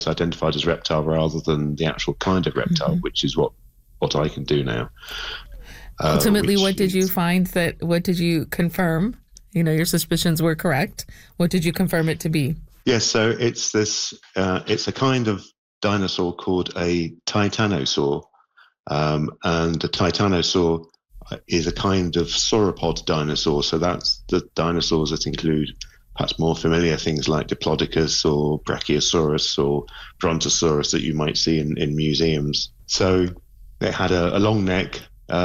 identified as reptile rather than the actual kind of reptile, which is what I can do now. Ultimately, what did you find what did you confirm? Your suspicions were correct. What did you confirm it to be? Yes, so it's a kind of dinosaur called a titanosaur. And a titanosaur is a kind of sauropod dinosaur. So that's the dinosaurs that include perhaps more familiar things like Diplodocus or Brachiosaurus or Brontosaurus that you might see in museums. So it had a long neck,